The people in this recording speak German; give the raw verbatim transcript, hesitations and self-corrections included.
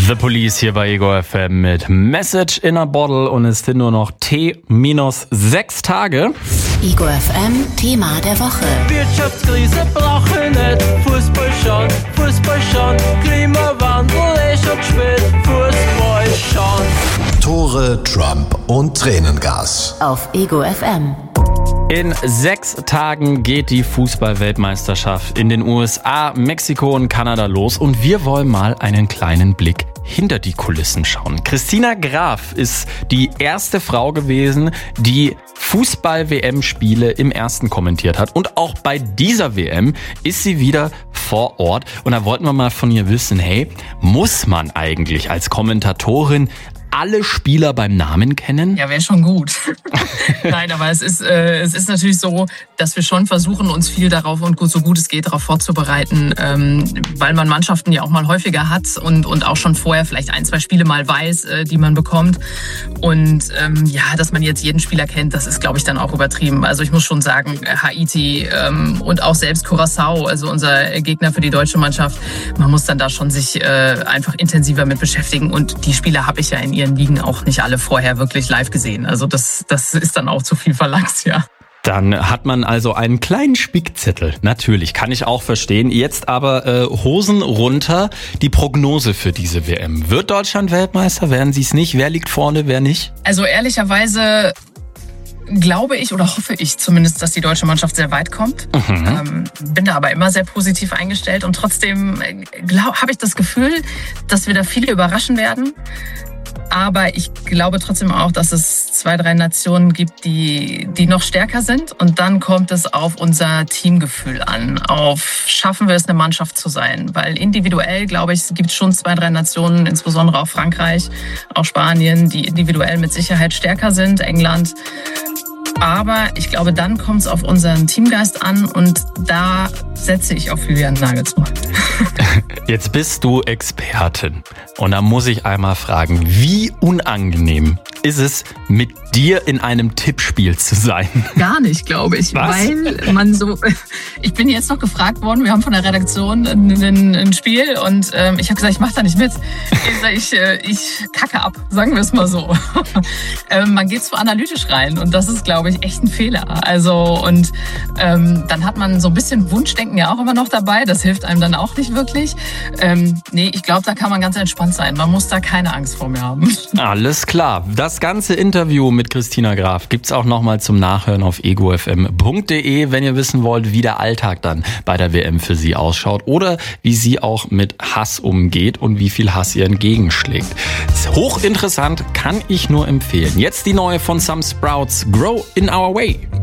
The Police hier bei Ego F M mit Message in a Bottle und es sind nur noch T minus sechs Tage. Ego F M Thema der Woche. Wirtschaftskrise brauche nicht, Fußball schon, Fußball schon, Klimawandel ist schon spät, Fußball schon. Tore, Trump und Tränengas. Auf Ego F M. In sechs Tagen geht die Fußball-Weltmeisterschaft in den U S A, Mexiko und Kanada los und wir wollen mal einen kleinen Blick hinter die Kulissen schauen. Christina Graf ist die erste Frau gewesen, die Fußball-W M-Spiele im Ersten kommentiert hat und auch bei dieser W M ist sie wieder vor Ort und da wollten wir mal von ihr wissen, hey, muss man eigentlich als Kommentatorin alle Spieler beim Namen kennen? Ja, wäre schon gut. Nein, aber es ist, äh, es ist natürlich so, dass wir schon versuchen, uns viel darauf und gut, so gut es geht, darauf vorzubereiten, ähm, weil man Mannschaften ja auch mal häufiger hat und, und auch schon vorher vielleicht ein, zwei Spiele mal weiß, äh, die man bekommt. Und ähm, ja, dass man jetzt jeden Spieler kennt, das ist, glaube ich, dann auch übertrieben. Also ich muss schon sagen, Haiti ähm, und auch selbst Curaçao, also unser Gegner für die deutsche Mannschaft, man muss dann da schon sich äh, einfach intensiver mit beschäftigen. Und die Spieler habe ich ja in ihren Ligen auch nicht alle vorher wirklich live gesehen. Also das, das ist dann auch zu viel verlangt, ja. Dann hat man also einen kleinen Spickzettel. Natürlich, kann ich auch verstehen. Jetzt aber äh, Hosen runter. Die Prognose für diese W M. Wird Deutschland Weltmeister? Werden sie es nicht? Wer liegt vorne, wer nicht? Also ehrlicherweise glaube ich oder hoffe ich zumindest, dass die deutsche Mannschaft sehr weit kommt. Mhm. Ähm, bin da aber immer sehr positiv eingestellt und trotzdem habe ich das Gefühl, dass wir da viele überraschen werden. Aber ich glaube trotzdem auch, dass es zwei, drei Nationen gibt, die, die noch stärker sind. Und dann kommt es auf unser Teamgefühl an. Auf schaffen wir es, eine Mannschaft zu sein? Weil individuell, glaube ich, es gibt schon zwei, drei Nationen, insbesondere auch Frankreich, auch Spanien, die individuell mit Sicherheit stärker sind, England. Aber ich glaube, dann kommt es auf unseren Teamgeist an und da setze ich auf Julian Nagelsmann. Jetzt bist du Expertin und da muss ich einmal fragen, wie unangenehm ist es, mit dir in einem Tippspiel zu sein? Gar nicht, glaube ich. Was? Weil man so, ich bin jetzt noch gefragt worden, wir haben von der Redaktion ein, ein, ein Spiel und ähm, ich habe gesagt, ich mache da nicht mit. Ich, ich, ich kacke ab, sagen wir es mal so. ähm, man geht so analytisch rein und das ist, glaube ich, echt ein Fehler. Also und ähm, dann hat man so ein bisschen Wunschdenken ja auch immer noch dabei. Das hilft einem dann auch nicht wirklich. Ähm, nee, ich glaube, da kann man ganz entspannt sein. Man muss da keine Angst vor mir haben. Alles klar. Das ganze Interview mit Christina Graf gibt's auch nochmal zum Nachhören auf ego f m punkt d e, wenn ihr wissen wollt, wie der Alltag dann bei der W M für sie ausschaut oder wie sie auch mit Hass umgeht und wie viel Hass ihr entgegenschlägt. Ist hochinteressant, kann ich nur empfehlen. Jetzt die neue von Some Sprouts, Grow in Our Way.